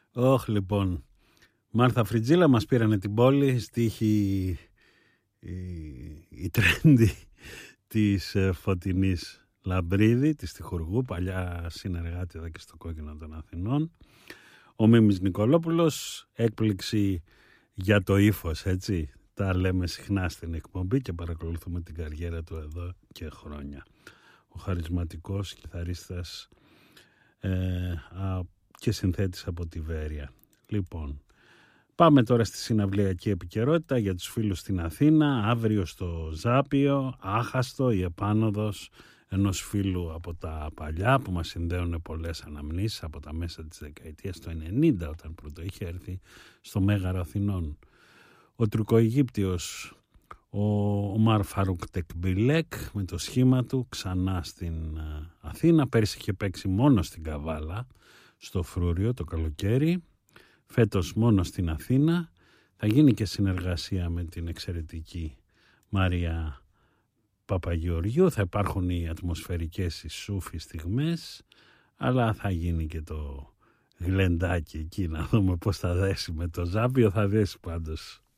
Λοιπόν, Μάρθα Φριτζίλα, μας πήρανε την πόλη, στίχη η τρέντι της Φωτεινής Λαμπρίδη, της στιχουργού, παλιά συνεργάτη εδώ και στο Κόκκινο των Αθηνών. Ο Μίμης Νικολόπουλος, έκπληξη για το ύφος, έτσι. Τα λέμε συχνά στην εκπομπή και παρακολουθούμε την καριέρα του εδώ και χρόνια. Ο χαρισματικός κιθαρίστας και συνθέτης από τη Βέρεια. Λοιπόν, πάμε τώρα στη συναυλιακή επικαιρότητα για τους φίλους στην Αθήνα. Αύριο στο Ζάπιο, άχαστο η επάνωδος ενός φίλου από τα παλιά που μας συνδέουν πολλές αναμνήσεις από τα μέσα της δεκαετίας του 90, όταν πρώτο είχε έρθει στο Μέγαρο Αθηνών. Ο Τουρκοαιγύπτιος ο Ομάρ Φαρούκ Τεκμπιλέκ με το σχήμα του ξανά στην Αθήνα. Πέρσι είχε παίξει μόνο στην Καβάλα, στο Φρούριο το καλοκαίρι. Φέτος μόνο στην Αθήνα. Θα γίνει και συνεργασία με την εξαιρετική Μαρία Παπαγεωργιού. Θα υπάρχουν οι ατμοσφαιρικές, οι σούφοι στιγμές, αλλά θα γίνει και το γλεντάκι εκεί, να δούμε πώς θα δέσει με το Ζάπιο. Θα δέσει πάντως.